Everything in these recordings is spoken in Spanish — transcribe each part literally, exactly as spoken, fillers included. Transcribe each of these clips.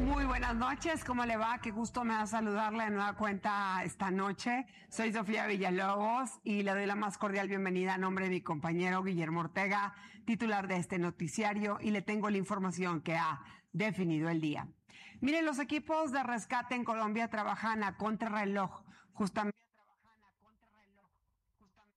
Muy buenas noches, ¿cómo le va? Qué gusto me da saludarle de nueva cuenta esta noche. Soy Sofía Villalobos y le doy la más cordial bienvenida a nombre de mi compañero Guillermo Ortega, titular de este noticiario, y le tengo la información que ha definido el día. Miren, los equipos de rescate en Colombia trabajan a contrarreloj, justamente trabajan a contrarreloj, justamente.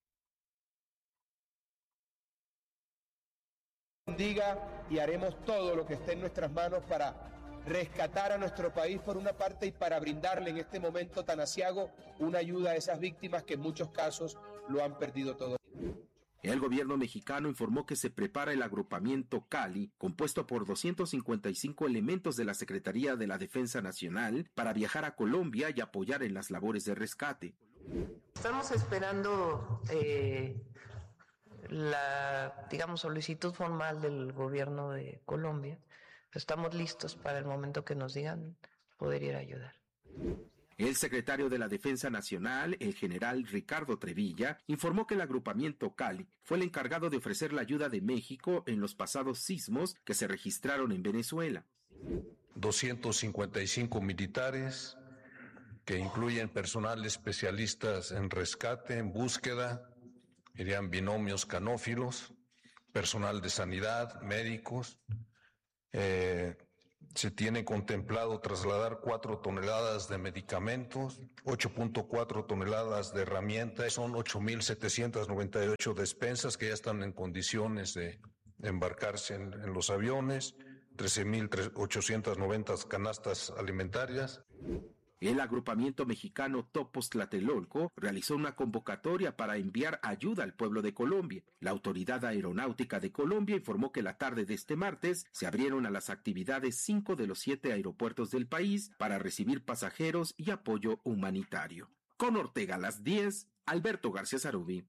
Diga y haremos todo lo que esté en nuestras manos para rescatar a nuestro país por una parte y para brindarle en este momento tan aciago una ayuda a esas víctimas que en muchos casos lo han perdido todo. El gobierno mexicano informó que se prepara el agrupamiento Cali, compuesto por doscientos cincuenta y cinco elementos de la Secretaría de la Defensa Nacional, para viajar a Colombia y apoyar en las labores de rescate. Estamos esperando eh, la, digamos, solicitud formal del gobierno de Colombia. Estamos listos para el momento que nos digan poder ir a ayudar. El secretario de la Defensa Nacional, el general Ricardo Trevilla, informó que el agrupamiento Cali fue el encargado de ofrecer la ayuda de México en los pasados sismos que se registraron en Venezuela. doscientos cincuenta y cinco militares, que incluyen personal especialistas en rescate, en búsqueda, irían binomios canófilos, personal de sanidad, médicos. Eh, se tiene contemplado trasladar cuatro toneladas de medicamentos, ocho punto cuatro toneladas de herramientas, son ocho mil setecientas noventa y ocho despensas que ya están en condiciones de embarcarse en, en los aviones, trece mil ochocientas noventa canastas alimentarias. El agrupamiento mexicano Topos Tlatelolco realizó una convocatoria para enviar ayuda al pueblo de Colombia. La Autoridad Aeronáutica de Colombia informó que la tarde de este martes se abrieron a las actividades cinco de los siete aeropuertos del país para recibir pasajeros y apoyo humanitario. Con Ortega a las diez, Alberto García Zarubi.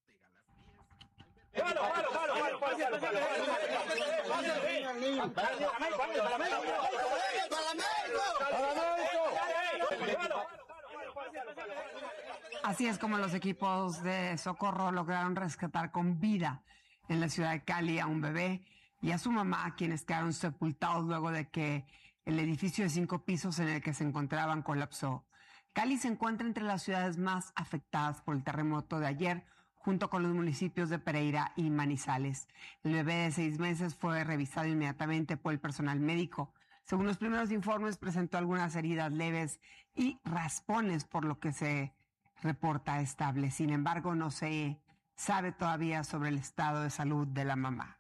Así es como los equipos de socorro lograron rescatar con vida en la ciudad de Cali a un bebé y a su mamá, quienes quedaron sepultados luego de que el edificio de cinco pisos en el que se encontraban colapsó. Cali se encuentra entre las ciudades más afectadas por el terremoto de ayer, junto con los municipios de Pereira y Manizales. El bebé de seis meses fue revisado inmediatamente por el personal médico. Según los primeros informes, presentó algunas heridas leves y raspones, por lo que se reporta estable. Sin embargo, no se sabe todavía sobre el estado de salud de la mamá.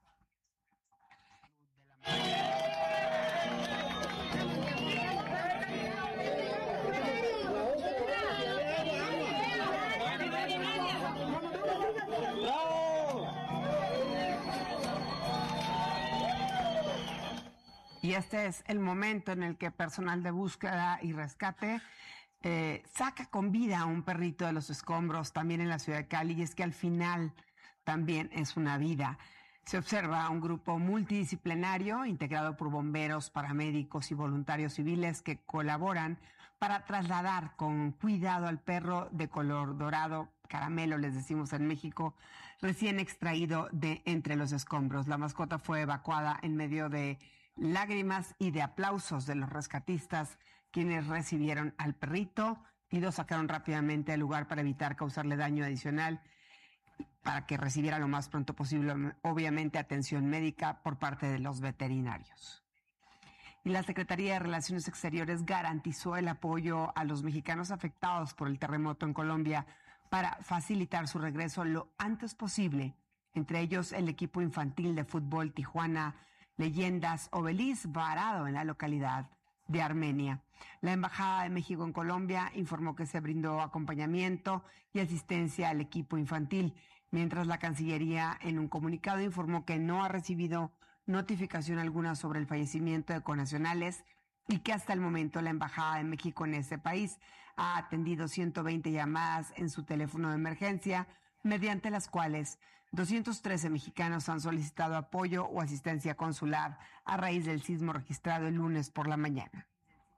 Y este es el momento en el que personal de búsqueda y rescate eh, saca con vida a un perrito de los escombros también en la ciudad de Cali, y es que al final también es una vida. Se observa un grupo multidisciplinario integrado por bomberos, paramédicos y voluntarios civiles que colaboran para trasladar con cuidado al perro de color dorado, caramelo les decimos en México, recién extraído de entre los escombros. La mascota fue evacuada en medio de lágrimas y de aplausos de los rescatistas, quienes recibieron al perrito y lo sacaron rápidamente al lugar para evitar causarle daño adicional, para que recibiera lo más pronto posible, obviamente, atención médica por parte de los veterinarios. Y la Secretaría de Relaciones Exteriores garantizó el apoyo a los mexicanos afectados por el terremoto en Colombia para facilitar su regreso lo antes posible, entre ellos el equipo infantil de fútbol Tijuana Leyendas Obelis, varado en la localidad de Armenia. La Embajada de México en Colombia informó que se brindó acompañamiento y asistencia al equipo infantil, mientras la Cancillería en un comunicado informó que no ha recibido notificación alguna sobre el fallecimiento de connacionales y que hasta el momento la Embajada de México en ese país ha atendido ciento veinte llamadas en su teléfono de emergencia, mediante las cuales doscientos trece mexicanos han solicitado apoyo o asistencia consular a raíz del sismo registrado el lunes por la mañana.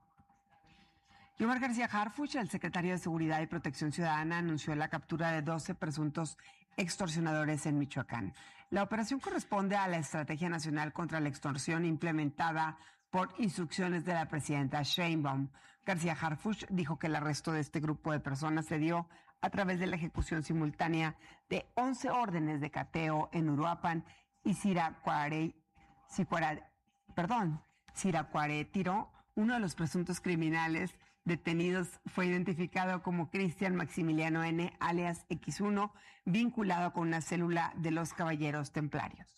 Y Omar García Harfuch, el secretario de Seguridad y Protección Ciudadana, anunció la captura de doce presuntos extorsionadores en Michoacán. La operación corresponde a la Estrategia Nacional contra la Extorsión implementada por instrucciones de la presidenta Sheinbaum. García Harfuch dijo que el arresto de este grupo de personas se dio a través de la ejecución simultánea de once órdenes de cateo en Uruapan y Siracuare, Sicuara, perdón, Siracuaretiro. Uno de los presuntos criminales detenidos fue identificado como Cristian Maximiliano N., alias equis uno, vinculado con una célula de los Caballeros Templarios.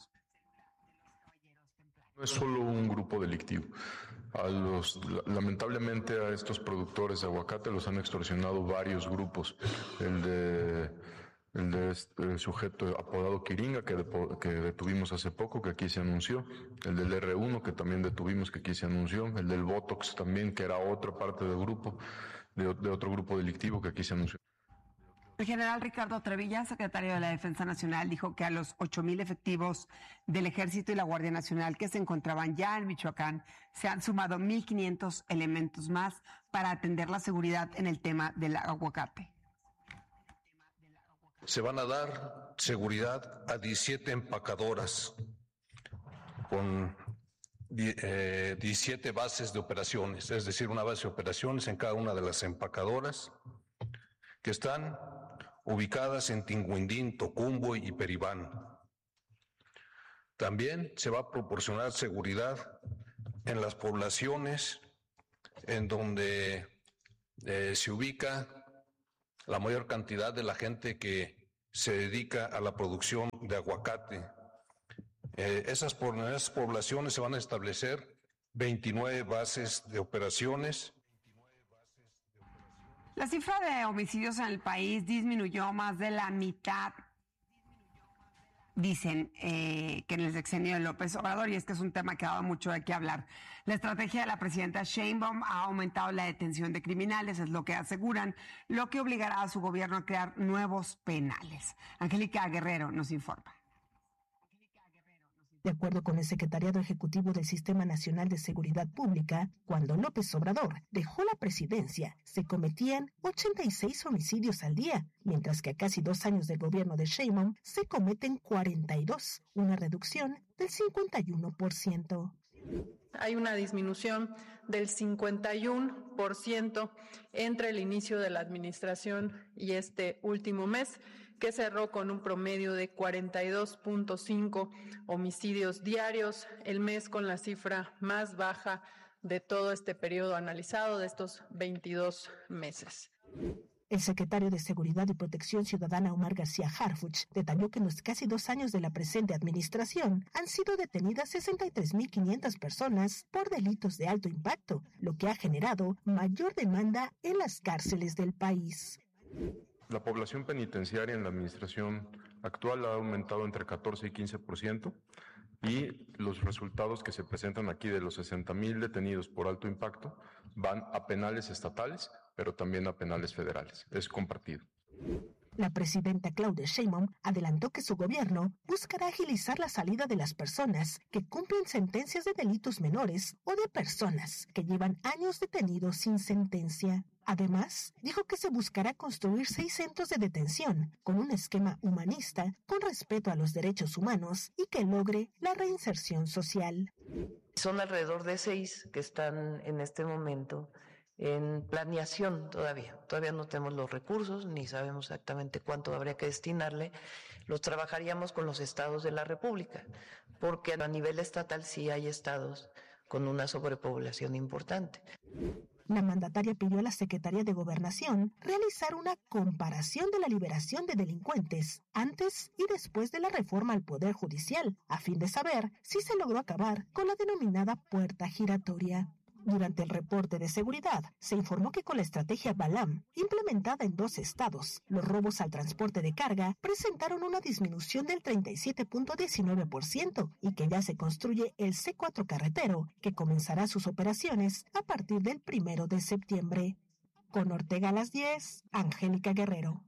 No es solo un grupo delictivo. A los, lamentablemente a estos productores de aguacate los han extorsionado varios grupos. El de, el de este sujeto apodado Quiringa, que, de, que detuvimos hace poco, que aquí se anunció. El del erre uno, que también detuvimos, que aquí se anunció. El del Botox también, que era otra parte del grupo, de, de otro grupo delictivo, que aquí se anunció. El general Ricardo Trevilla, secretario de la Defensa Nacional, dijo que a los ocho mil efectivos del Ejército y la Guardia Nacional que se encontraban ya en Michoacán se han sumado mil quinientos elementos más para atender la seguridad en el tema del aguacate. Se van a dar seguridad a diecisiete empacadoras con eh, diecisiete bases de operaciones, es decir, una base de operaciones en cada una de las empacadoras que están ubicadas en Tinguindín, Tocumbo y Peribán. También se va a proporcionar seguridad en las poblaciones en donde eh, se ubica la mayor cantidad de la gente que se dedica a la producción de aguacate. Eh, esas, en esas poblaciones se van a establecer veintinueve bases de operaciones. La cifra de homicidios en el país disminuyó más de la mitad, dicen eh, que en el sexenio de López Obrador, y es que es un tema que ha dado mucho de qué hablar. La estrategia de la presidenta Sheinbaum ha aumentado la detención de criminales, es lo que aseguran, lo que obligará a su gobierno a crear nuevos penales. Angélica Guerrero nos informa. De acuerdo con el Secretariado Ejecutivo del Sistema Nacional de Seguridad Pública, cuando López Obrador dejó la presidencia, se cometían ochenta y seis homicidios al día, mientras que a casi dos años del gobierno de Sheinbaum se cometen cuarenta y dos, una reducción del cincuenta y uno por ciento. Hay una disminución del cincuenta y uno por ciento entre el inicio de la administración y este último mes, que cerró con un promedio de cuarenta y dos punto cinco homicidios diarios, el mes con la cifra más baja de todo este periodo analizado, de estos veintidós meses. El secretario de Seguridad y Protección Ciudadana, Omar García Harfuch, detalló que en los casi dos años de la presente administración han sido detenidas sesenta y tres mil quinientas personas por delitos de alto impacto, lo que ha generado mayor demanda en las cárceles del país. La población penitenciaria en la administración actual ha aumentado entre catorce y quince por ciento y los resultados que se presentan aquí de los sesenta mil detenidos por alto impacto van a penales estatales, pero también a penales federales. Es compartido. La presidenta Claudia Sheinbaum adelantó que su gobierno buscará agilizar la salida de las personas que cumplen sentencias de delitos menores o de personas que llevan años detenidos sin sentencia. Además, dijo que se buscará construir seis centros de detención con un esquema humanista con respeto a los derechos humanos y que logre la reinserción social. Son alrededor de seis que están en este momento en planeación todavía. Todavía no tenemos los recursos, ni sabemos exactamente cuánto habría que destinarle. Los trabajaríamos con los estados de la República, porque a nivel estatal sí hay estados con una sobrepoblación importante. La mandataria pidió a la Secretaría de Gobernación realizar una comparación de la liberación de delincuentes antes y después de la reforma al Poder Judicial, a fin de saber si se logró acabar con la denominada puerta giratoria. Durante el reporte de seguridad, se informó que con la estrategia Balam, implementada en dos estados, los robos al transporte de carga presentaron una disminución del treinta y siete punto diecinueve por ciento y que ya se construye el ce cuatro carretero, que comenzará sus operaciones a partir del primero de septiembre. Con Ortega a las diez, Angélica Guerrero.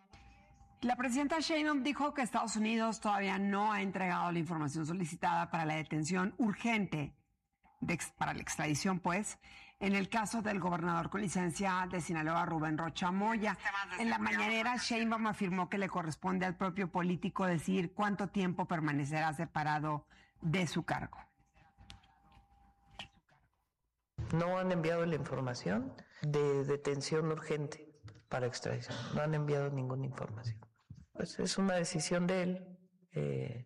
La presidenta Sheinbaum dijo que Estados Unidos todavía no ha entregado la información solicitada para la detención urgente De, para la extradición, pues, en el caso del gobernador con licencia de Sinaloa, Rubén Rocha Moya. En la mañanera, Sheinbaum afirmó que le corresponde al propio político decidir cuánto tiempo permanecerá separado de su cargo. no han enviado la información de detención urgente para extradición. No han enviado ninguna información. Pues es una decisión de él, eh,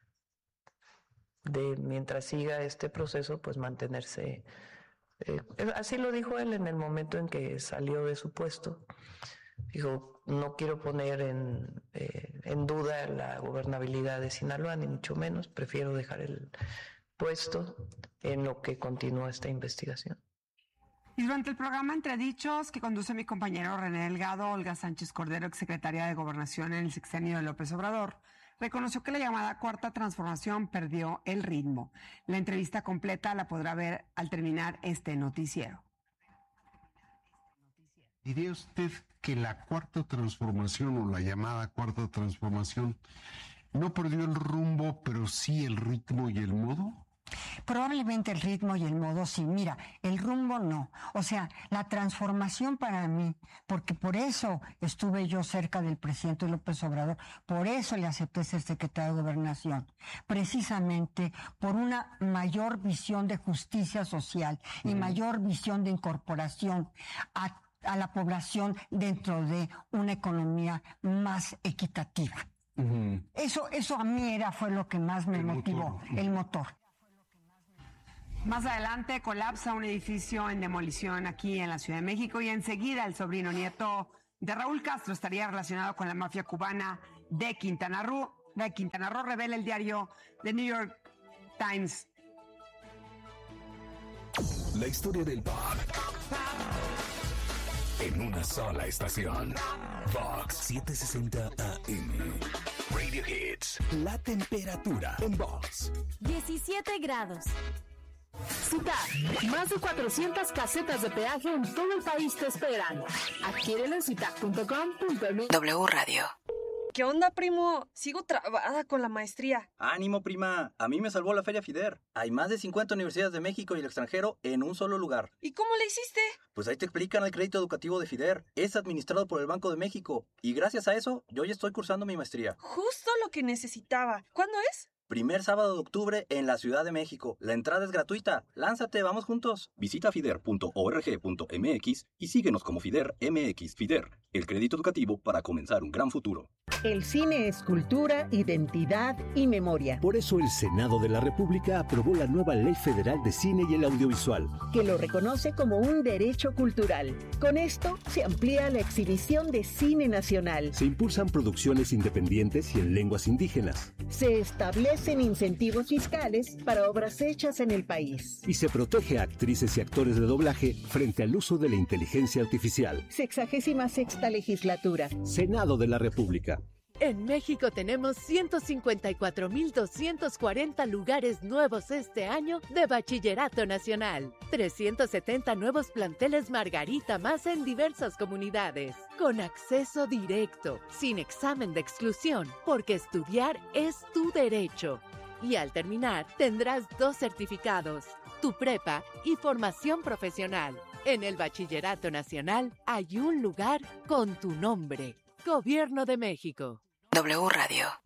de mientras siga este proceso, pues mantenerse. Eh, así lo dijo él en el momento en que salió de su puesto. Dijo, no quiero poner en, eh, en duda la gobernabilidad de Sinaloa, ni mucho menos. Prefiero dejar el puesto en lo que continúa esta investigación. Y durante el programa Entre Dichos, que conduce mi compañero René Delgado, Olga Sánchez Cordero, exsecretaria de Gobernación en el sexenio de López Obrador, reconoció que la llamada Cuarta Transformación perdió el ritmo. La entrevista completa la podrá ver al terminar este noticiero. ¿Diría usted que la Cuarta Transformación o la llamada Cuarta Transformación no perdió el rumbo, pero sí el ritmo y el modo? Probablemente el ritmo y el modo sí. Mira, el rumbo no. O sea, la transformación para mí, porque por eso estuve yo cerca del presidente López Obrador, por eso le acepté ser secretario de Gobernación, precisamente por una mayor visión de justicia social y mayor visión de incorporación a, a la población dentro de una economía más equitativa. Uh-huh. Eso, eso a mí era, fue lo que más me el motivó, motor. el motor. Más adelante colapsa un edificio en demolición aquí en la Ciudad de México y enseguida el sobrino nieto de Raúl Castro estaría relacionado con la mafia cubana de Quintana Roo. De Quintana Roo, revela el diario The New York Times. La historia del pop en una sola estación. Vox setecientos sesenta A M. Radio Hits. La temperatura en Vox. diecisiete grados. Cita, más de cuatrocientas casetas de peaje en todo el país te esperan. Adquiérelo en citac punto com punto m x. W Radio. ¿Qué onda, primo? Sigo trabada con la maestría. Ánimo, prima. A mí me salvó la Feria FIDER. Hay más de cincuenta universidades de México y el extranjero en un solo lugar. ¿Y cómo le hiciste? Pues ahí te explican el crédito educativo de FIDER. Es administrado por el Banco de México. Y gracias a eso, yo ya estoy cursando mi maestría. Justo lo que necesitaba. ¿Cuándo es? Primer sábado de octubre en la Ciudad de México. La entrada es gratuita. Lánzate, vamos juntos. Visita fider punto org punto m x y síguenos como FIDER M X. FIDER, el crédito educativo para comenzar un gran futuro. El cine es cultura, identidad y memoria. Por eso el Senado de la República aprobó la nueva Ley Federal de Cine y el Audiovisual, que lo reconoce como un derecho cultural. Con esto se amplía la exhibición de cine nacional. Se impulsan producciones independientes y en lenguas indígenas. Se establecen incentivos fiscales para obras hechas en el país. Y se protege a actrices y actores de doblaje frente al uso de la inteligencia artificial. Sexagésima sexta legislatura. Senado de la República. En México tenemos ciento cincuenta y cuatro mil doscientos cuarenta lugares nuevos este año de Bachillerato Nacional. trescientos setenta nuevos planteles Margarita más en diversas comunidades. Con acceso directo, sin examen de exclusión, porque estudiar es tu derecho. Y al terminar, tendrás dos certificados, tu prepa y formación profesional. En el Bachillerato Nacional hay un lugar con tu nombre. Gobierno de México. W Radio.